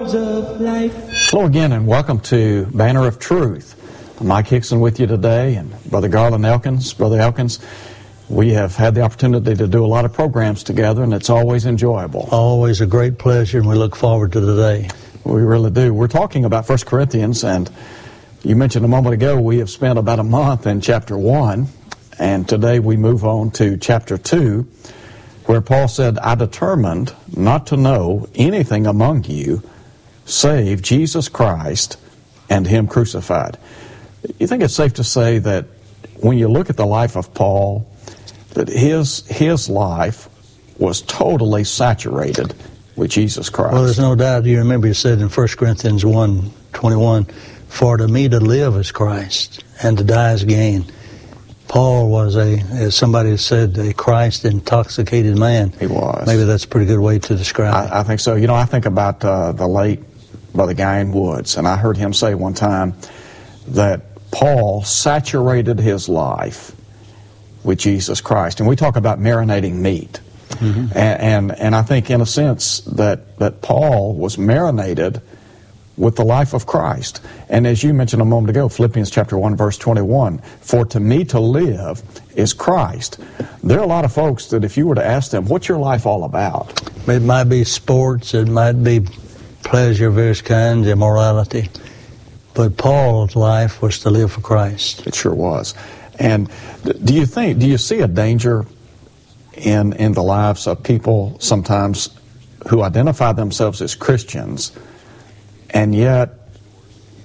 words of life. Hello again, and welcome to Banner of Truth. I'm Mike Hickson with you today, and Brother Garland Elkins. Brother Elkins, we have had the opportunity to do a lot of programs together, and it's always enjoyable. Always a great pleasure, and we look forward to today. We really do. We're talking about 1 Corinthians, and you mentioned a moment ago we have spent about a month in chapter 1, and today we move on to chapter 2, where Paul said, I determined not to know anything among you save Jesus Christ and Him crucified. You think it's safe to say that when you look at the life of Paul, that his life was totally saturated with Jesus Christ? Well, there's no doubt. You remember you said in 1 Corinthians 1:21, for to me to live is Christ, and to die is gain. Paul was, as somebody said, a Christ-intoxicated man. He was. Maybe that's a pretty good way to describe it. I think so. You know, I think about the late Brother Guyan Woods, and I heard him say one time that Paul saturated his life with Jesus Christ. And we talk about marinating meat. Mm-hmm. And I think in a sense that Paul was marinated with the life of Christ. And as you mentioned a moment ago, Philippians chapter 1, verse 21, for to me to live is Christ. There are a lot of folks that if you were to ask them, what's your life all about? It might be sports, it might be pleasure of various kinds, immorality. But Paul's life was to live for Christ. It sure was. And do you see a danger in the lives of people sometimes who identify themselves as Christians, and yet